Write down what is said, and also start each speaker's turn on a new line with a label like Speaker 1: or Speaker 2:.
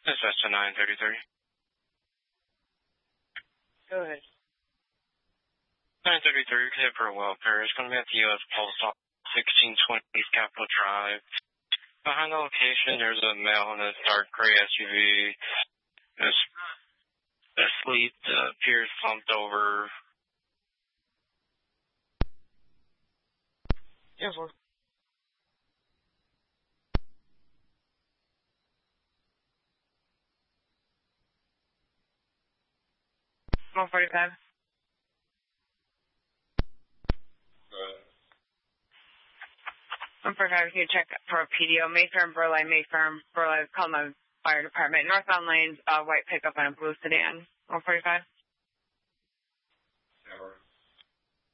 Speaker 1: This is to 933.
Speaker 2: Go ahead.
Speaker 1: 933, hit for welfare. It's going to be at the U.S. Post Office, 1620 East Capitol Drive. Behind the location, there's a male in a dark gray SUV. Asleep, appears slumped over.
Speaker 2: Yes, sir. One 45. 145, can you check for a PDO? Mayfair, Mayfair, Burleigh, call my fire department. Northbound lanes, white pickup and a blue sedan. 145.